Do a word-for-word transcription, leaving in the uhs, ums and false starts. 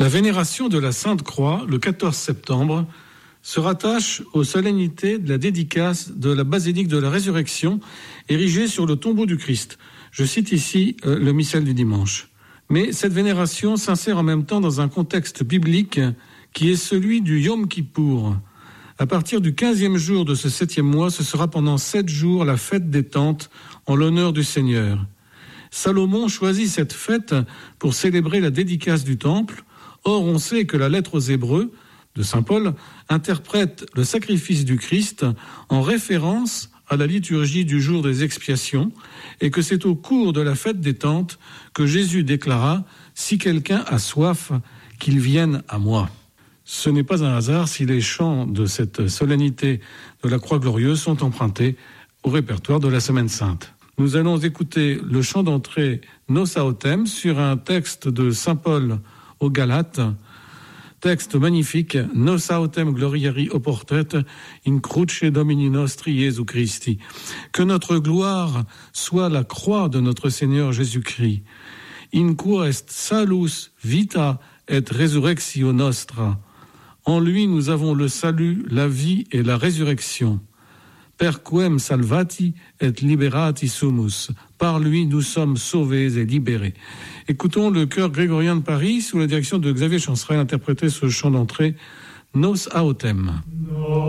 vénération de la Sainte Croix, le quatorze septembre, se rattache aux solennités de la dédicace de la basilique de la Résurrection, érigée sur le tombeau du Christ. Je cite ici euh, le missel du dimanche. Mais cette vénération s'insère en même temps dans un contexte biblique qui est celui du Yom Kippour. À partir du quinzième jour de ce septième mois, ce sera pendant sept jours la fête des tentes en l'honneur du Seigneur. Salomon choisit cette fête pour célébrer la dédicace du temple. Or, on sait que la lettre aux Hébreux de saint Paul interprète le sacrifice du Christ en référence à la liturgie du jour des expiations et que c'est au cours de la fête des tentes que Jésus déclara « Si quelqu'un a soif, qu'il vienne à moi ». Ce n'est pas un hasard si les chants de cette solennité de la Croix glorieuse sont empruntés au répertoire de la Semaine sainte. Nous allons écouter le chant d'entrée Nos Autem sur un texte de saint Paul aux Galates, texte magnifique, Nos Autem gloriari oportet in cruce Domini nostri Jesu Christi. Que notre gloire soit la croix de notre Seigneur Jésus-Christ. In quo est salus vita et resurrectio nostra. En lui, nous avons le salut, la vie et la résurrection. Per quem salvati et liberati sumus. Par lui, nous sommes sauvés et libérés. Écoutons le chœur grégorien de Paris, sous la direction de Xavier Chancerelle, interpréter ce chant d'entrée, Nos Autem.